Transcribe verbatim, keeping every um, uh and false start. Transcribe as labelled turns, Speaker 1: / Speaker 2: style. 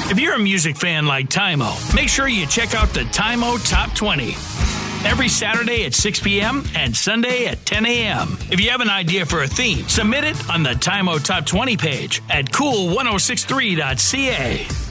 Speaker 1: If you're a music fan like Tymo, make sure you check out the Tymo Top twenty. Every Saturday at six p.m. and Sunday at ten a.m. If you have an idea for a theme, submit it on the Tymo Top twenty page at cool ten sixty-three dot c a.